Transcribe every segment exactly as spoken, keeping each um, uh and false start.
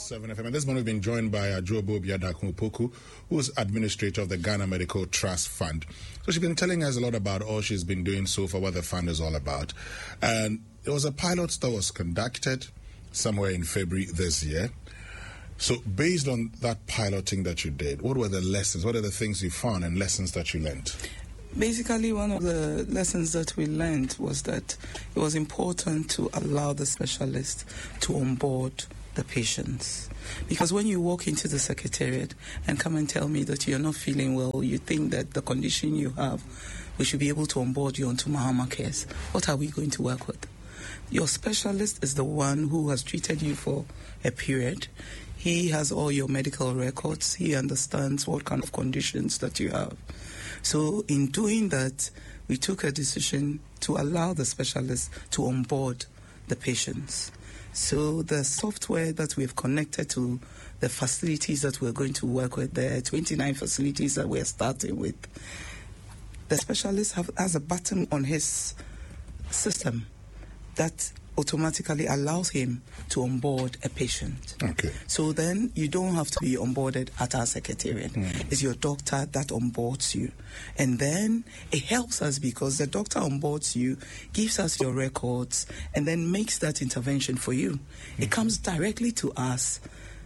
seven F M. And this morning we've been joined by Adwoa Biadaku-Opoku, who's administrator of the Ghana Medical Trust Fund. So she's been telling us a lot about all she's been doing so far, what the fund is all about. And it was a pilot that was conducted somewhere in February this year. So based on that piloting that you did, what were the lessons? What are the things you found and lessons that you learned? Basically, one of the lessons that we learned was that it was important to allow the specialist to onboard the patients. Because when you walk into the secretariat and come and tell me that you're not feeling well, you think that the condition you have, we should be able to onboard you onto Mahama Cares, what are we going to work with? Your specialist is the one who has treated you for a period. He has all your medical records. He understands what kind of conditions that you have. So in doing that, we took a decision to allow the specialists to onboard the patients. So the software that we've connected to the facilities that we're going to work with, the twenty-nine facilities that we're starting with, the specialist have, has a button on his system that automatically allows him to onboard a patient. Okay. So then you don't have to be onboarded at our secretariat. Mm. It's your doctor that onboards you. And then it helps us because the doctor onboards you, gives us your records, and then makes that intervention for you. Mm. It comes directly to us,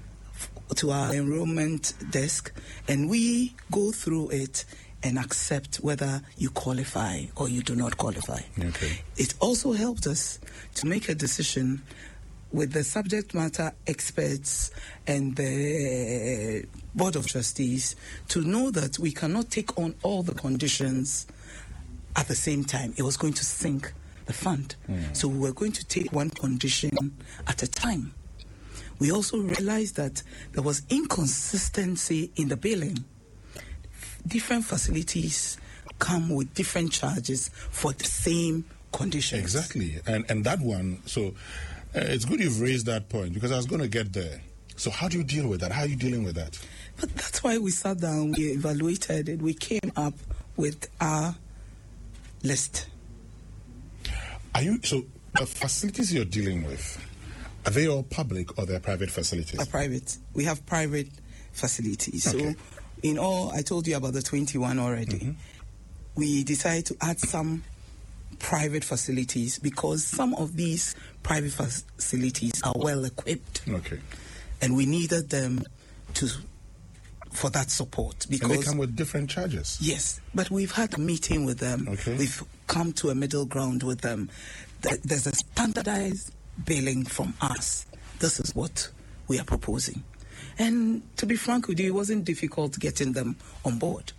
to our enrollment desk, and we go through it and accept whether you qualify or you do not qualify. Okay. It also helped us to make a decision with the subject matter experts and the Board of Trustees to know that we cannot take on all the conditions at the same time. It was going to sink the fund. Mm. So we were going to take one condition at a time. We also realized that there was inconsistency in the billing. Different facilities come with different charges for the same conditions. Exactly. And and that one, so uh, it's good you've raised that point because I was going to get there. So how do you deal with that? How are you dealing with that? But that's why we sat down, we evaluated it, we came up with our list. Are you, so the facilities you're dealing with, are they all public or they're private facilities? Are private. We have private facilities. Okay. So in all, I told you about the twenty-one already. Mm-hmm. We decided to add some private facilities because some of these private facilities are well equipped. Okay. And we needed them to for that support. Because and they come with different charges. Yes, but we've had a meeting with them. Okay. We've come to a middle ground with them. There's a standardized billing from us. This is what we are proposing. And to be frank with you, it wasn't difficult getting them on board.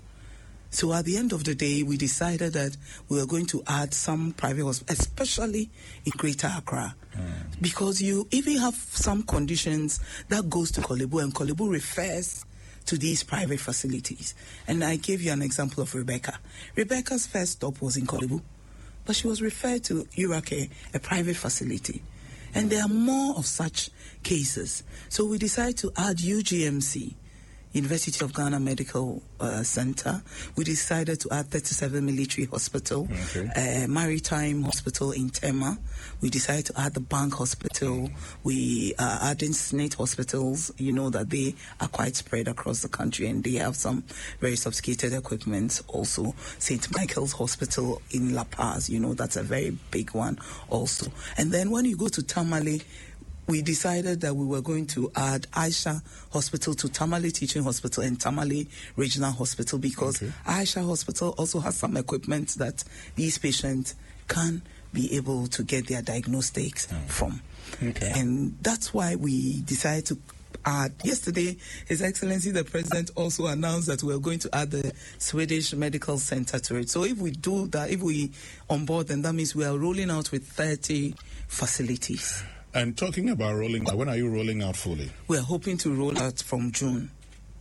So at the end of the day, we decided that we were going to add some private hospitals, especially in Greater Accra. Mm. Because you even have some conditions that goes to Korle Bu, and Korle Bu refers to these private facilities. And I gave you an example of Rebecca. Rebecca's first stop was in Korle Bu, but she was referred to Urake, a private facility. And there are more of such cases. So we decided to add U G M C, University of Ghana Medical uh, Center. We decided to add thirty-seven Military Hospital, okay. uh, Maritime Hospital in Tema. We decided to add the Bank Hospital. We are adding S N I T hospitals. You know that they are quite spread across the country and they have some very sophisticated equipment also. Saint Michael's Hospital in La Paz, you know, that's a very big one also. And then when you go to Tamale, we decided that we were going to add Aisha Hospital to Tamale Teaching Hospital and Tamale Regional Hospital because okay. Aisha Hospital also has some equipment that these patients can be able to get their diagnostics oh. from. Okay. And that's why we decided to add. Yesterday, His Excellency the President also announced that we're going to add the Swedish Medical Center to it. So if we do that, if we onboard them, that means we are rolling out with thirty facilities. And talking about rolling out, when are you rolling out fully? We're hoping to roll out from June.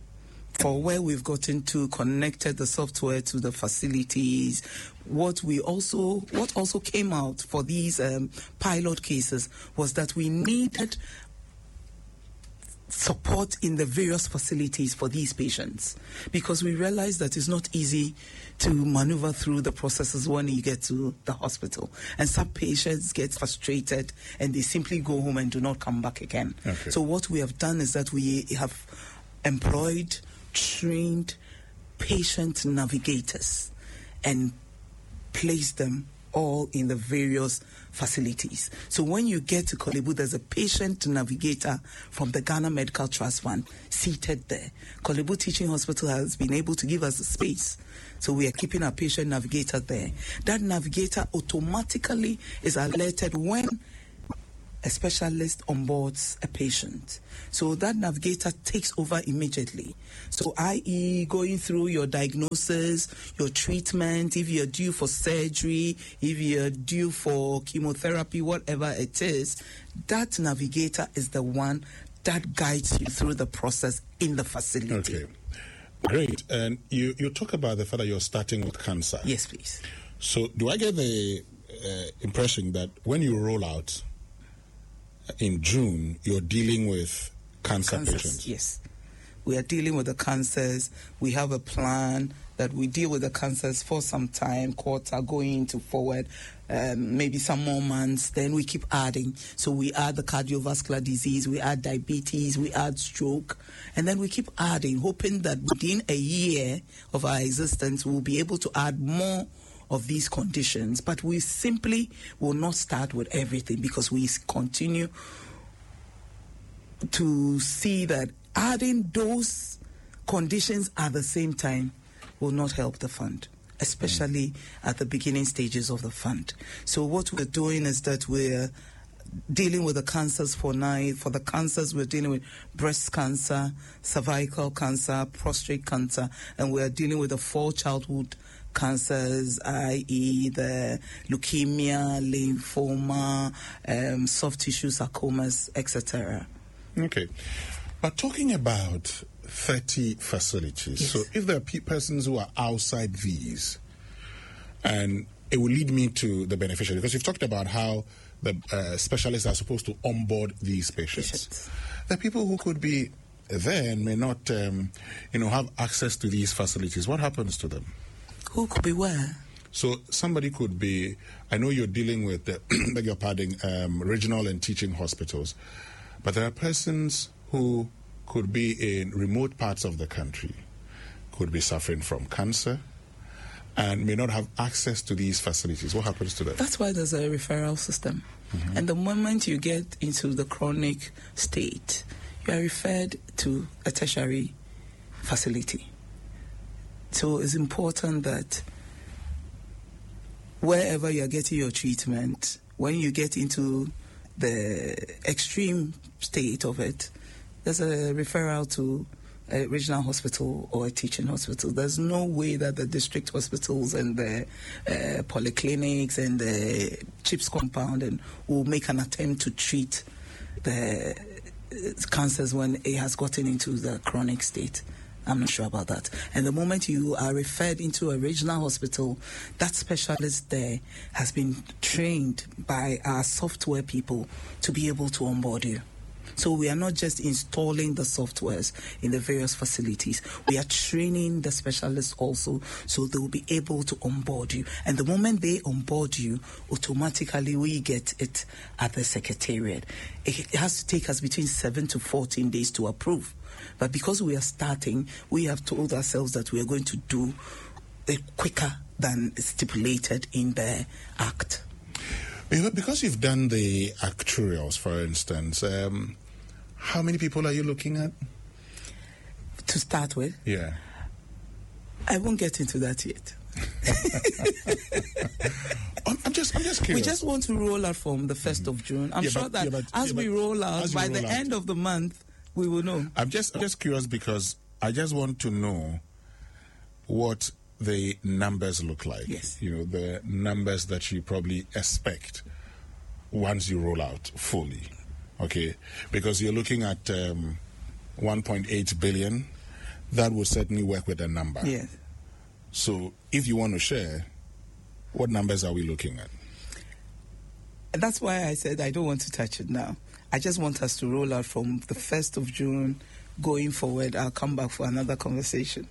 For where we've gotten to connected the software to the facilities, what we also, what also came out for these um, pilot cases was that we needed support in the various facilities for these patients, because we realize that it's not easy to maneuver through the processes when you get to the hospital. And some patients get frustrated and they simply go home and do not come back again. Okay. So what we have done is that we have employed, trained patient navigators and placed them all in the various facilities. So when you get to Korle Bu, there's a patient navigator from the Ghana Medical Trust Fund seated there. Korle Bu Teaching Hospital has been able to give us a space, so we are keeping our patient navigator there. That navigator automatically is alerted when a specialist onboards a patient. So that navigator takes over immediately. So that is going through your diagnosis, your treatment, if you're due for surgery, if you're due for chemotherapy, whatever it is, that navigator is the one that guides you through the process in the facility. Okay. Great. And you, you talk about the fact that you're starting with cancer. Yes, please. So do I get the uh, impression that when you roll out in June, you're dealing with cancer Cancers, patients? Yes. We are dealing with the cancers. We have a plan that we deal with the cancers for some time, quarter going into forward, um, maybe some more months. Then we keep adding. So we add the cardiovascular disease, we add diabetes, we add stroke, and then we keep adding, hoping that within a year of our existence, we'll be able to add more of these conditions. But we simply will not start with everything, because we continue to see that adding those conditions at the same time will not help the fund, especially mm. at the beginning stages of the fund. So what we're doing is that we're dealing with the cancers for now. For the cancers, we're dealing with breast cancer, cervical cancer, prostate cancer, and we're dealing with the four childhood cancers, that is the leukemia, lymphoma, um, soft tissue sarcomas, et cetera. Okay. But talking about thirty facilities, yes. So if there are pe- persons who are outside these, and it will lead me to the beneficiary, because you've talked about how the uh, specialists are supposed to onboard these patients. patients. There are people who could be there and may not, um, you know, have access to these facilities. What happens to them? Who could be where? So somebody could be, I know you're dealing with, uh, beg your pardon, um, regional and teaching hospitals, but there are persons who could be in remote parts of the country, could be suffering from cancer, and may not have access to these facilities. What happens to them? That's why there's a referral system. Mm-hmm. And the moment you get into the chronic state, you are referred to a tertiary facility. So it's important that wherever you're getting your treatment, when you get into the extreme state of it, there's a referral to a regional hospital or a teaching hospital. There's no way that the district hospitals and the uh, polyclinics and the CHIPS compound and will make an attempt to treat the cancers when it has gotten into the chronic state. I'm not sure about that. And the moment you are referred into a regional hospital, that specialist there has been trained by our software people to be able to onboard you. So we are not just installing the softwares in the various facilities. We are training the specialists also, so they will be able to onboard you. And the moment they onboard you, automatically we get it at the secretariat. It has to take us between seven to fourteen days to approve. But because we are starting, we have told ourselves that we are going to do it quicker than stipulated in the Act. Because you've done the actuarials, for instance, um, how many people are you looking at? To start with? Yeah. I won't get into that yet. I'm just, I'm just curious. We just want to roll out from the first mm-hmm. of June. I'm yeah, sure but, that yeah, but, as yeah, we roll out, by roll the out. end of the month, we will know. I'm just, I'm just curious because I just want to know what the numbers look like. Yes. You know, the numbers that you probably expect once you roll out fully. Okay? Because you're looking at um, one point eight billion. That would certainly work with a number. Yes. So if you want to share, what numbers are we looking at? That's why I said I don't want to touch it now. I just want us to roll out from the first of June going forward. I'll come back for another conversation.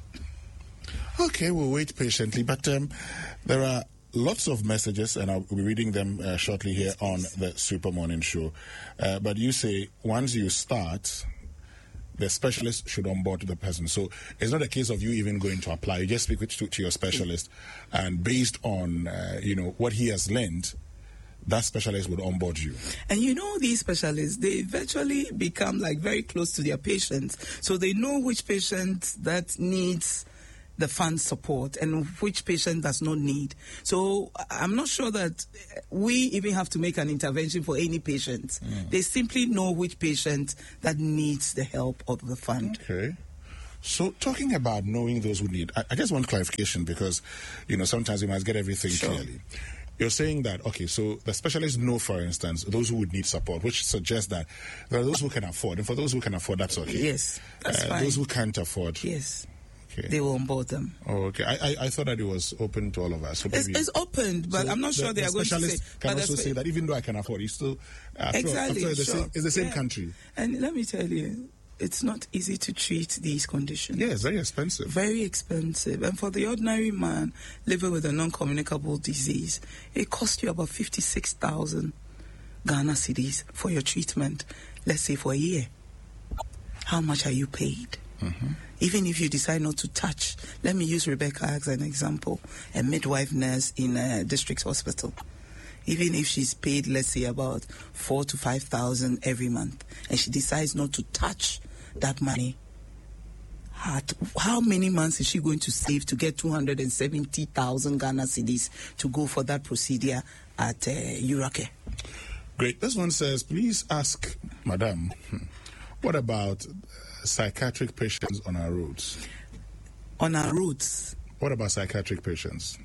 Okay, we'll wait patiently. But um, there are lots of messages, and I'll be reading them uh, shortly here on the Super Morning Show. Uh, but you say once you start, the specialist should onboard the person. So it's not a case of you even going to apply. You just speak with, to, to your specialist, and based on uh, you know what he has learned, that specialist would onboard you. And you know, these specialists, they virtually become like very close to their patients. So they know which patient that needs the fund support and which patient does not need. So I'm not sure that we even have to make an intervention for any patient. Mm. They simply know which patient that needs the help of the fund. Okay. So talking about knowing those who need, I, I just want clarification because, you know, sometimes we must get everything Sure. clearly. You're saying that, okay, so the specialists know, for instance, those who would need support, which suggests that there are those who can afford, and for those who can afford, that's okay. Yes, that's uh, fine. Those who can't afford. Yes. Okay. They will onboard them. Oh, okay. I, I I thought that it was open to all of us. So It's, maybe, it's opened, but so I'm not the, sure they the are going to say. specialist can but also the say that even though I can afford, it's still after, exactly after the sure. same, it's the same Yeah. country. And let me tell you, it's not easy to treat these conditions. Yeah, it's very expensive. Very expensive. And for the ordinary man living with a non-communicable disease, it costs you about fifty-six thousand Ghana cedis for your treatment, let's say for a year. How much are you paid? Mm-hmm. Even if you decide not to touch, let me use Rebecca as an example, a midwife nurse in a district hospital. Even if she's paid, let's say, about four to five thousand every month, and she decides not to touch that money, how, how many months is she going to save to get two hundred seventy thousand Ghana cedis to go for that procedure at uh, Urake? Great. This one says, please ask, Madam, what about psychiatric patients on our roads? On our roads? What about psychiatric patients?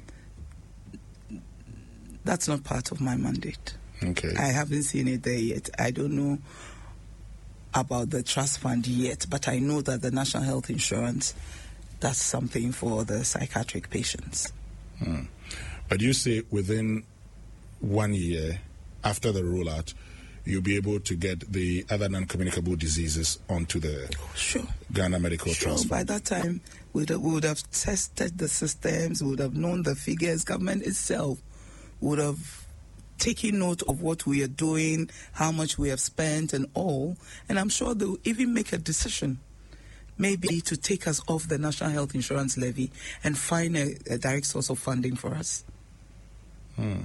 That's not part of my mandate. Okay. I haven't seen it there yet. I don't know about the trust fund yet, but I know that the National Health Insurance does something for the psychiatric patients. Hmm. But you say within one year after the rollout, you'll be able to get the other non-communicable diseases onto the sure. Ghana Medical sure. Trust Fund. By that time, we'd, we would have tested the systems, we would have known the figures. Government itself would have taken note of what we are doing, how much we have spent and all. And I'm sure they'll even make a decision, maybe to take us off the National Health Insurance levy and find a, a direct source of funding for us. Hmm.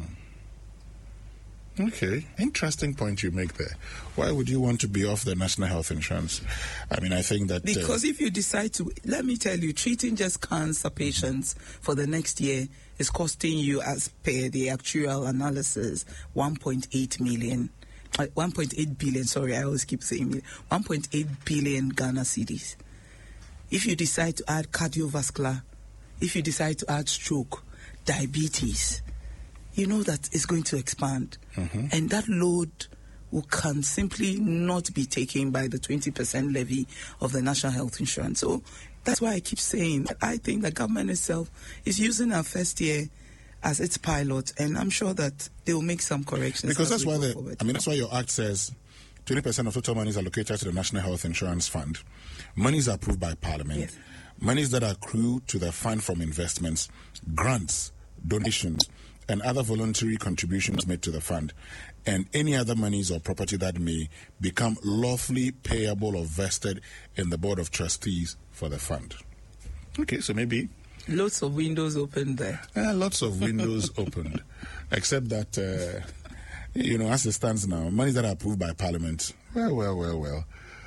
Okay, interesting point you make there. Why would you want to be off the National Health Insurance? I mean, I think that... Because uh, if you decide to, let me tell you, treating just cancer patients for the next year is costing you, as per the actuarial analysis, one point eight million, uh, one point eight billion, sorry, I always keep saying million, one point eight billion Ghana cedis. If you decide to add cardiovascular, if you decide to add stroke, diabetes, you know that it's going to expand. Mm-hmm. And that load will, can simply not be taken by the twenty percent levy of the National Health Insurance. So that's why I keep saying that I think the government itself is using our first year as its pilot, and I'm sure that they will make some corrections. Because that's why the, forward. I mean, that's why your act says twenty percent of total money is allocated to the National Health Insurance Fund. Monies are approved by Parliament. Yes. Monies that accrue to the fund from investments, grants, donations, and other voluntary contributions made to the fund, and any other monies or property that may become lawfully payable or vested in the Board of Trustees for the fund. Okay, so maybe... Lots of windows opened there. Uh, lots of windows opened, except that, uh, you know, as it stands now, monies that are approved by Parliament, well, well, well, well.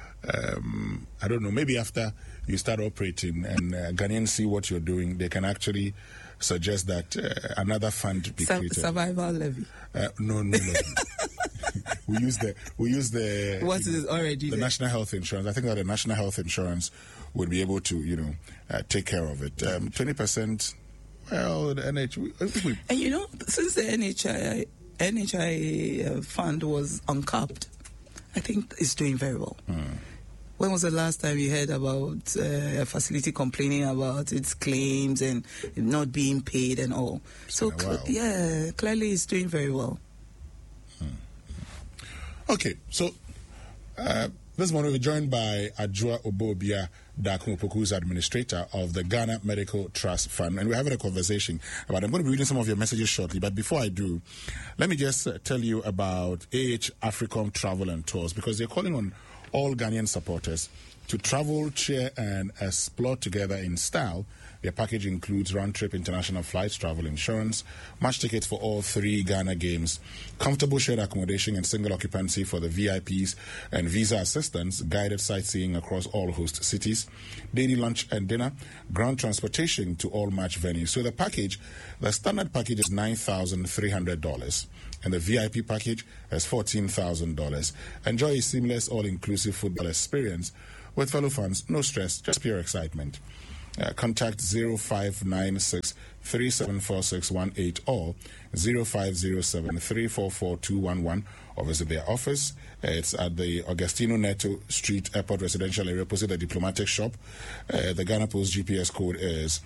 Um, I don't know, maybe after you start operating and uh, Ghanaians see what you're doing, they can actually suggest that uh, another fund be Sur- created. Survival levy. Uh, no, no, no. we use the we use the what is already the there? National Health Insurance. I think that the National Health Insurance would be able to, you know, uh, take care of it. Um, Twenty percent. Well, the N H. We, we, and you know, since the N H I N H I uh, fund was uncapped, I think it's doing very well. Hmm. When was the last time you heard about uh, a facility complaining about its claims and not being paid and all? It's so, cl- yeah, clearly it's doing very well. Hmm. Okay, so Uh, this morning we're joined by Adwoa Obobia Darko Opoku, who's administrator of the Ghana Medical Trust Fund, and we're having a conversation about. I'm going to be reading some of your messages shortly, but before I do, let me just uh, tell you about A H Africom Travel and Tours, because they're calling on all Ghanaian supporters to travel, cheer, and explore together in style. Their package includes round-trip international flights, travel insurance, match tickets for all three Ghana games, comfortable shared accommodation and single occupancy for the V I Ps, and visa assistance, guided sightseeing across all host cities, daily lunch and dinner, ground transportation to all match venues. So the package, the standard package is nine thousand three hundred dollars. And the V I P package is fourteen thousand dollars. Enjoy a seamless, all-inclusive football experience with fellow fans. No stress, just pure excitement. Uh, contact zero five nine six, three seven four six one eight or zero five zero seven, three four four two one one, or visit their office. Uh, it's at the Augustino Neto Street Airport Residential Area, opposite the Diplomatic Shop. Uh, the Ghana Post G P S code is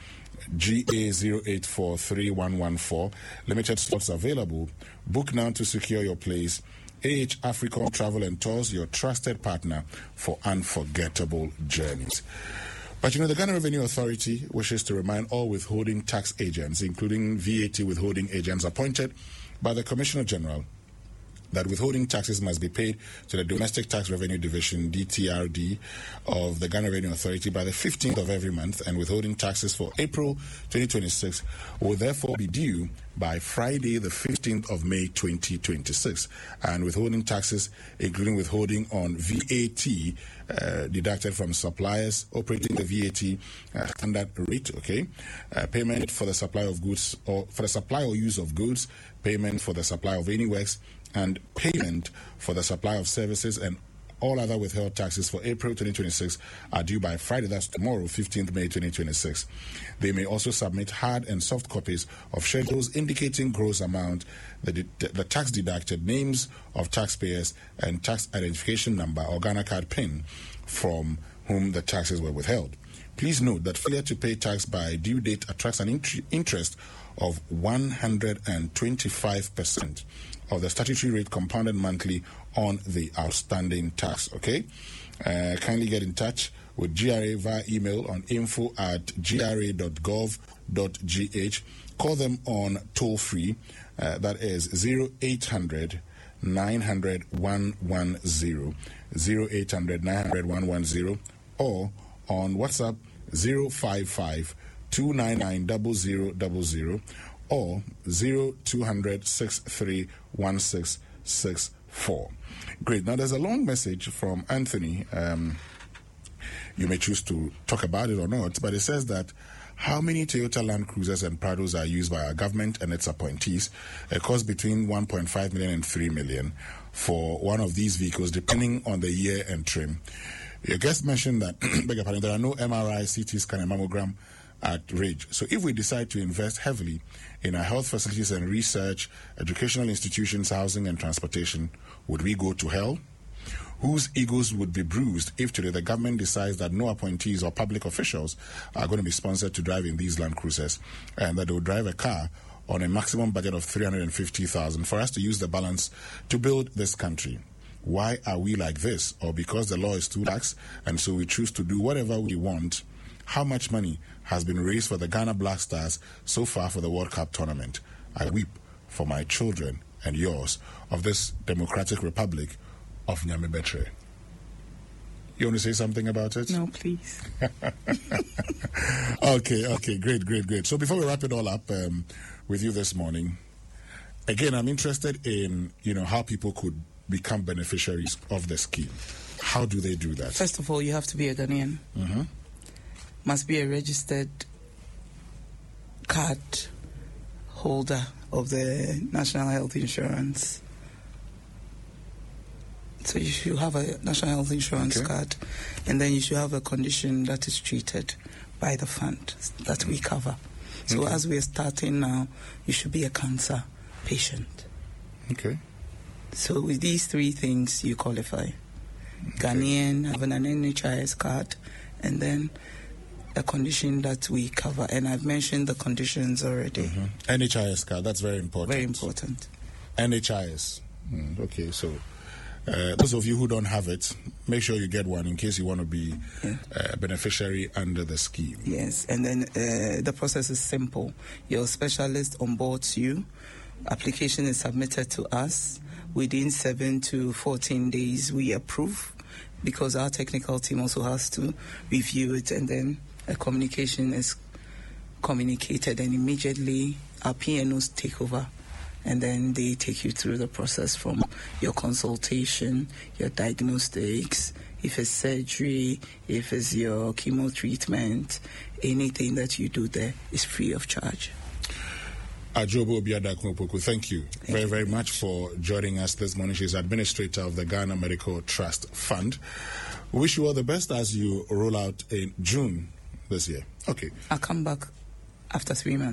G A zero eight four three one one four. Limited slots available. Book now to secure your place. A H Africom Travel and Tours, your trusted partner for unforgettable journeys. But you know, the Ghana Revenue Authority wishes to remind all withholding tax agents, including V A T withholding agents appointed by the Commissioner General, that withholding taxes must be paid to the Domestic Tax Revenue Division, D T R D, of the Ghana Revenue Authority by the fifteenth of every month, and withholding taxes for April twenty twenty-six will therefore be due by Friday, the fifteenth of May twenty twenty-six. And withholding taxes, including withholding on V A T, uh, deducted from suppliers operating the V A T uh, standard rate, okay? Uh, payment for the supply of goods, or for the supply or use of goods, payment for the supply of any works, and payment for the supply of services, and all other withheld taxes for April twenty twenty-six are due by Friday, that's tomorrow, fifteenth May twenty twenty-six. They may also submit hard and soft copies of schedules indicating gross amount, the, de- the tax deducted, names of taxpayers, and tax identification number or Ghana card PIN from whom the taxes were withheld. Please note that failure to pay tax by due date attracts an int- interest of one hundred twenty-five percent of the statutory rate compounded monthly on the outstanding tax, okay? Uh, kindly get in touch with G R A via email on info at g r a dot gov dot g h. Call them on toll free, uh, that is zero eight hundred nine hundred one one zero, zero eight hundred nine hundred one one zero, or on WhatsApp zero five five two nine nine zero zero zero zero or zero two hundred six three one six six four. Great. Now, there's a long message from Anthony. Um, you may choose to talk about it or not, but it says that how many Toyota Land Cruisers and Prados are used by our government and its appointees? It costs between one point five million and three million for one of these vehicles, depending on the year and trim. Your guest mentioned that beg your pardon, there are no M R I, C T scan, and mammogram at Ridge. So if we decide to invest heavily in our health facilities and research, educational institutions, housing, and transportation, would we go to hell? Whose egos would be bruised if today the government decides that no appointees or public officials are going to be sponsored to drive in these Land Cruisers, and that they will drive a car on a maximum budget of three hundred fifty thousand dollars for us to use the balance to build this country? Why are we like this? Or because the law is too lax and so we choose to do whatever we want? How much money has been raised for the Ghana Black Stars so far for the World Cup tournament? I weep for my children and yours of this Democratic Republic of Nyamebetre. You want to say something about it? No, please. okay, okay, great, great, great. So before we wrap it all up um, with you this morning, again, I'm interested in, you know, how people could become beneficiaries of the scheme. How do they do that? First of all, you have to be a Ghanaian. Mm-hmm. Must be a registered card holder of the National Health Insurance. So you should have a National Health Insurance okay. card, and then you should have a condition that is treated by the fund that we cover. So okay. as we are starting now, you should be a cancer patient. Okay. So with these three things, you qualify. Okay. Ghanaian, having an N H I S card, and then a condition that we cover. And I've mentioned the conditions already. Mm-hmm. N H I S card, that's very important. Very important. N H I S. Mm, okay, so Uh, those of you who don't have it, make sure you get one in case you want to be yeah. a beneficiary under the scheme. Yes, and then uh, the process is simple. Your specialist onboards you. Application is submitted to us. Within seven to fourteen days, we approve, because our technical team also has to review it, and then a communication is communicated, and immediately our P N Os take over, and then they take you through the process from your consultation, your diagnostics, if it's surgery, if it's your chemo treatment, anything that you do there is free of charge. Adjobo Obiadakun Opoku, thank you thank very, you. very much for joining us this morning. She's administrator of the Ghana Medical Trust Fund. We wish you all the best as you roll out in June this year. Okay. I'll come back after three months.